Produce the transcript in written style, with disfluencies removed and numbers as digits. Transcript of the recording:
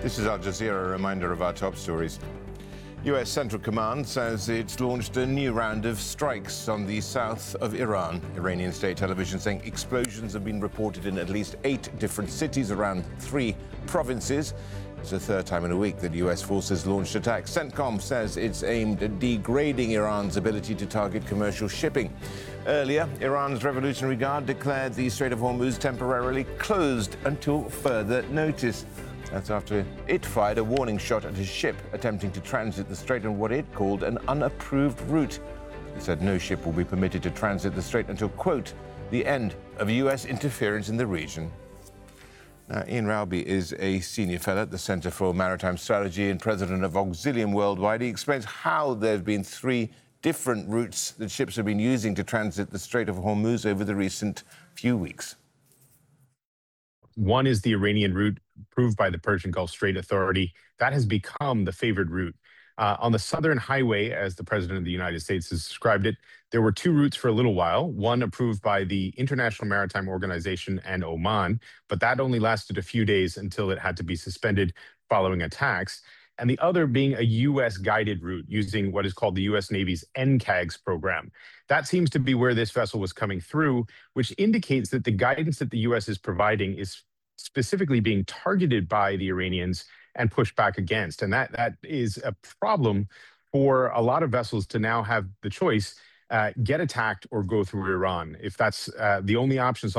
This is Al Jazeera, a reminder of our top stories. U.S. Central Command says it's launched a new round of strikes on the south of Iran. Iranian state television saying explosions have been reported in at least 8 different cities around 3 provinces. It's the third time in a week that U.S. forces launched attacks. CENTCOM says it's aimed at degrading Iran's ability to target commercial shipping. Earlier, Iran's Revolutionary Guard declared the Strait of Hormuz temporarily closed until further notice. That's after it fired a warning shot at a ship attempting to transit the strait on what it called an unapproved route. It said no ship will be permitted to transit the strait until, quote, the end of U.S. interference in the region. Now, Ian Rowby is a senior fellow at the Centre for Maritime Strategy and president of Auxilium Worldwide. He explains how there have been 3 different routes that ships have been using to transit the Strait of Hormuz over the recent few weeks. One is the Iranian route approved by the Persian Gulf Strait Authority. That has become the favored route. On the Southern Highway, as the President of the United States has described it, there were 2 routes for a little while, one approved by the International Maritime Organization and Oman, but that only lasted a few days until it had to be suspended following attacks, and the other being a U.S. guided route using what is called the U.S. Navy's NCAGS program. That seems to be where this vessel was coming through, which indicates that the guidance that the U.S. is providing is specifically being targeted by the Iranians and pushed back against. And that is a problem for a lot of vessels to now have the choice, get attacked or go through Iran. If that's the only options